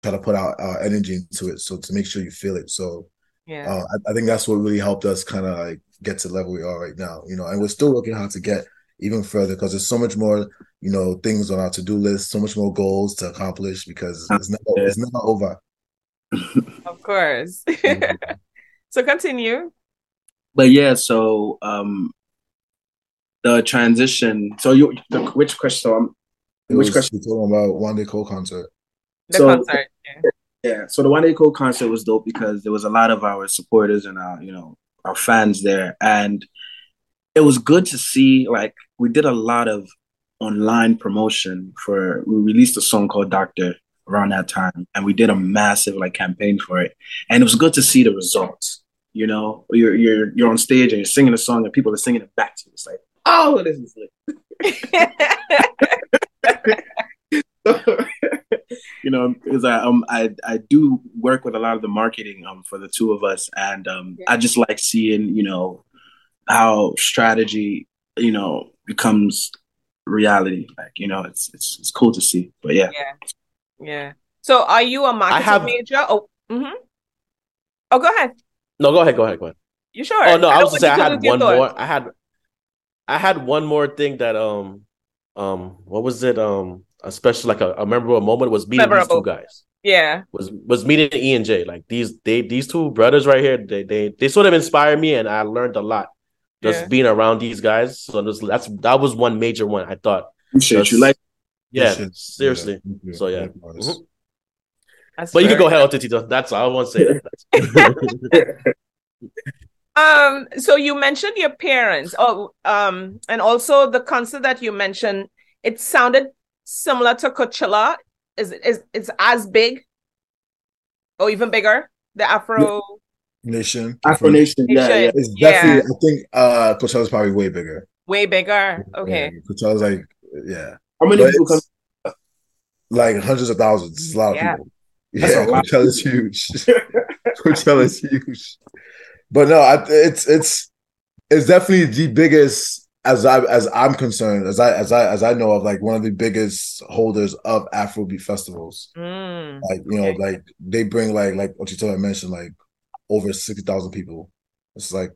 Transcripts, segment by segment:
try to put our energy into it, so to make sure you feel it. So Yeah. I think that's what really helped us kind of like get to the level we are right now, and we're still working hard to get even further because there's so much more, things on our to-do list, so much more goals to accomplish because Yeah. it's never over. Of course. Mhm. So continue. But yeah, so the transition. So which question? It Which was question? we talking about One Day Cold concert. The So concert. Yeah. yeah, so the One Day Cold concert was dope because there was a lot of our supporters and our fans there, and it was good to see. Like we did a lot of online promotion for. We released a song called Doctor around that time, and we did a massive like campaign for it, and it was good to see the results. You're on stage and you're singing a song, and people are singing it back to you. It's like, oh, this is lit. Because I do work with a lot of the marketing for the two of us, and I just like seeing how strategy becomes reality. Like it's cool to see. But yeah, Yeah. Yeah. So are you a I marketing have major? Oh, oh, go ahead. no. Go ahead. Go ahead. Go ahead. You sure? Oh no, I I don't was to want say you I to lose had your one thought. more. I had one more thing that what was it especially like a memorable moment was meeting these two Memorable. guys. Yeah. Was meeting E and J. Like these two brothers right here. They sort of inspired me, and I learned a lot just Yeah. being around these guys. So that was one major one I thought. appreciate you. Like Just yeah, Appreciate yeah, seriously. thank you. So yeah. Likewise. Mhm. That's But you could very go ahead, Tito. That's all I want to say that. So you mentioned your parents. Oh, and also the concert that you mentioned, it sounded similar to Coachella. Is as big or even bigger? The Afro Afro Nation. Nation. Yeah, yeah. Nation. It's definitely. Yeah. I think Coachella's probably way bigger. Way bigger. Yeah, Okay. Coachella's like yeah, How many but people come? it's like hundreds of thousands. It's a lot of Yeah. people. That's a Yeah, lot. Coachella's huge. Coachella's huge. But no, it's definitely the biggest as I'm concerned, as I know of, like one of the biggest holders of Afrobeat festivals. Like Okay. like they bring like what you told I mentioned, like over 60,000 people. It's like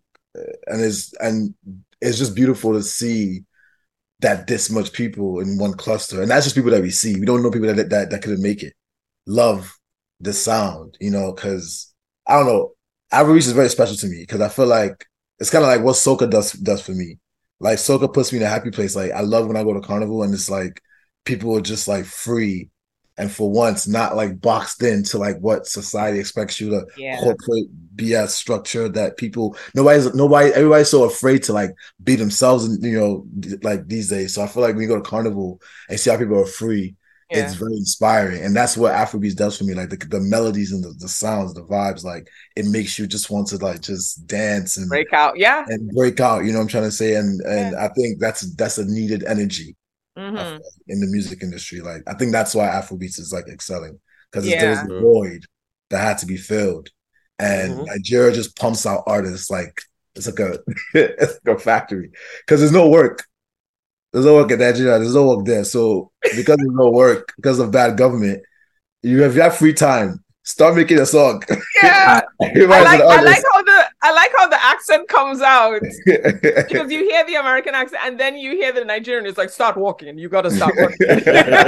and it's just beautiful to see that this much people in one cluster, and that's just people that we see. We don't know people that couldn't make it. Love the sound, because I don't know. Afrobeat is very special to me because I feel like it's kind of like what soca does for me. Like soca puts me in a happy place. Like I love when I go to carnival and it's like people are just like free and for once not like boxed into like what society expects you to Yeah. corporate BS structure that everybody's so afraid to like be themselves and like these days. So I feel like when you go to carnival and see how people are free, it's Yeah. very inspiring. And that's what Afrobeats does for me. Like the melodies and the sounds, the vibes, like it makes you just want to like just dance and Break out. Yeah. and break out, you know what I'm trying to say? And Yeah. I think that's a needed energy Mm-hmm. in the music industry. Like I think that's why Afrobeats is like excelling because there was Yeah. a void that had to be filled, and Mhm. Nigeria just pumps out artists like it's like a it's like a factory because there's no work. There's no work in Nigeria. There's no work there. So because there's no work because of bad government, if you have free time, start making a song. Yeah. I Everybody's an like I like artist. how the accent comes out because you hear the American accent and then you hear the Nigerian. It's like start walking. You gotta start walking.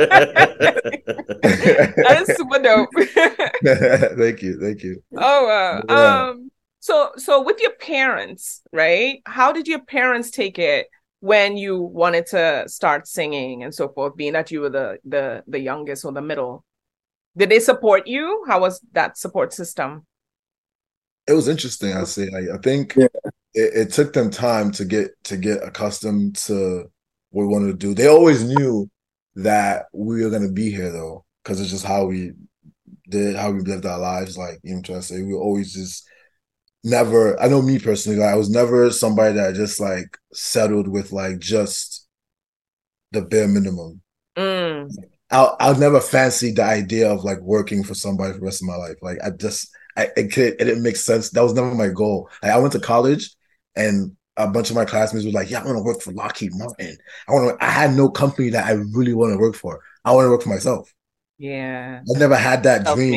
That is super dope. Thank you. Oh, Yeah. so with your parents, right? How did your parents take it when you wanted to start singing and so forth, being that you were the youngest or the middle? Did they support you? How was that support system? It was interesting. I say, I think Yeah. it took them time to get accustomed to what we wanted to do. They always knew that we were gonna be here though, because it's just how we lived our lives. Like, you know what I'm trying to say? We were always just never, I know me personally, like I was never somebody that just like settled with like just the bare minimum. Mm, I'll never fancy the idea of like working for somebody for the rest of my life. Like it didn't make sense. That was never my goal. Like I went to college and a bunch of my classmates were like, "Yeah, I want to work for Lockheed Martin. I had no company that I really want to work for. I want to work for myself." Yeah. I never had that Helped dream.